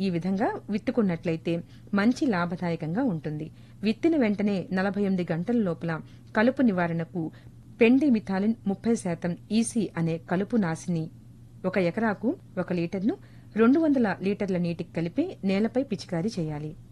ఈ విధంగా విత్తుకున్నట్లయితే మంచి లాభదాయకంగా ఉంటుంది. విత్తిన వెంటనే 48 గంటల లోపల కలుపు నివారణకు పెండిమిథాలిన్ 30% ఈసీ అనే కలుపు నాశిని 1 ఎకరాకు 1 లీటర్ను 200 లీటర్ల నీటికి కలిపి నేలపై పిచికారీ చేయాలి.